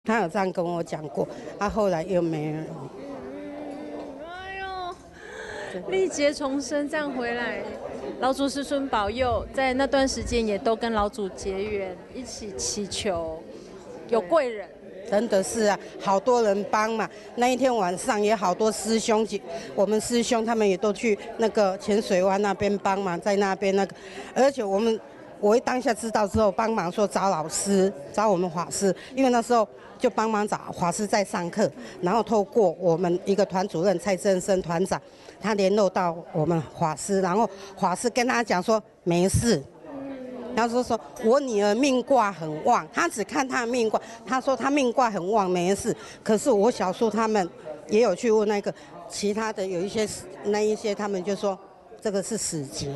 他有这样跟我讲过，他后来又没了。 哎呦，历劫重生这样回来，老祖师孙保佑，在那段时间也都跟老祖结缘，一起祈求有贵人。 真的是啊，好多人帮忙。那一天晚上也好多师兄姐，我们师兄他们也都去那个浅水湾那边帮忙，在那边那个，而且我当下知道之后，帮忙说找老师，找我们法师，因为那时候就帮忙找法师在上课，然后透过我们一个团主任蔡正生团长，他联络到我们法师，然后法师跟他讲说没事。他说我女儿命卦很旺，他只看他的命卦，他说他命卦很旺没事。可是我小叔他们也有去问那个其他的有一些他们就说这个是死劫，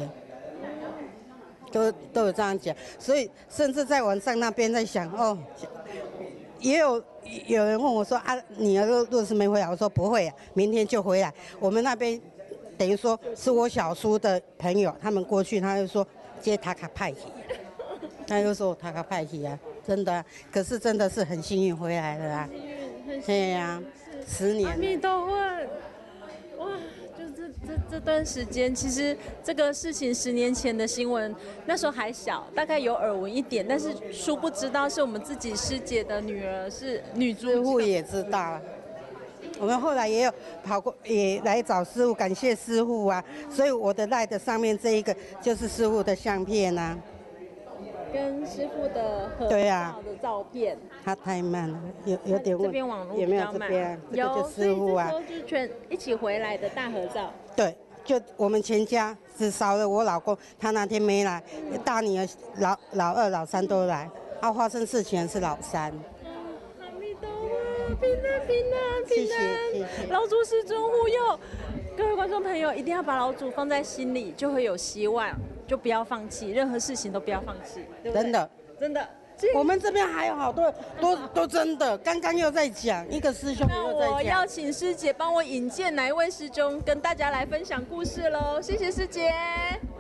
都有这样讲。所以甚至在晚上那边在想哦，也有人问我说啊，女儿若是没回来，我说不会啊，明天就回来。我们那边等于说是我小叔的朋友，他们过去他就说接他卡派去。他就说他派去啊，真的、啊，可是真的是很幸运回来了啊。对呀、10年。 阿弥陀佛，哇！就这段时间，其实这个事情10年前的新闻，那时候还小，大概有耳闻一点，但是殊不知道是我们自己师姐的女儿是女主角。 师傅也知道啊。我们后来也有跑过，也来找师傅，感谢师傅啊。所以我的赖的上面这一个就是师傅的相片啊。 跟师傅的合照的照片， 他太慢了，有点问。 这边网络有没有这边？这个就师傅啊。 所以这时候就全一起回来的大合照。 对，就我们全家只少了我老公，他那天没来，大女儿、老二、老三都来。发生事情是老三。 阿弥陀佛，平安平安平安， 谢谢。 老祖师尊护佑。各位观众朋友，一定要把老祖放在心里，就会有希望，就不要放弃，任何事情都不要放弃，对不对？ 真的， 真的。 我们这边还有好多都真的，刚刚又在讲一个师兄又在讲。 那我要请师姐帮我引荐哪一位师兄跟大家来分享故事喽，谢谢师姐。